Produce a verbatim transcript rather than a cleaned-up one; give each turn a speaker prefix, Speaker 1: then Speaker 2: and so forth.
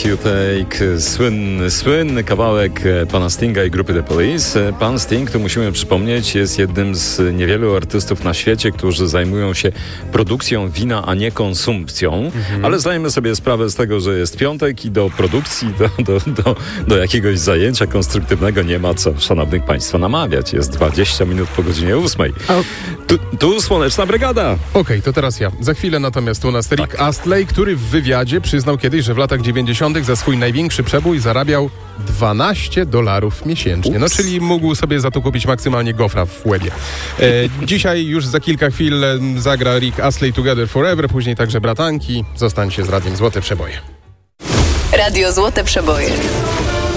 Speaker 1: You Take, słynny, słynny kawałek pana Stinga i grupy The Police. Pan Sting, to musimy przypomnieć, jest jednym z niewielu artystów na świecie, którzy zajmują się produkcją wina, a nie konsumpcją. Mhm. Ale zdajemy sobie sprawę z tego, że jest piątek i do produkcji, do, do, do, do jakiegoś zajęcia konstruktywnego nie ma co, szanownych państwa, namawiać. Jest dwadzieścia minut po godzinie ósmej. Tu, tu Słoneczna Brygada.
Speaker 2: Okej, okay, to teraz ja. Za chwilę natomiast u nas Rick
Speaker 1: tak.
Speaker 2: Astley, który w wywiadzie przyznał kiedyś, że w latach dziewięćdziesiątych za swój największy przebój zarabiał dwanaście dolarów miesięcznie. Ups. No czyli mógł sobie za to kupić maksymalnie gofra w łebie. E, dzisiaj już za kilka chwil zagra Rick Astley Together Forever, później także Bratanki. Zostańcie z Radiem Złote Przeboje.
Speaker 3: Radio Złote Przeboje.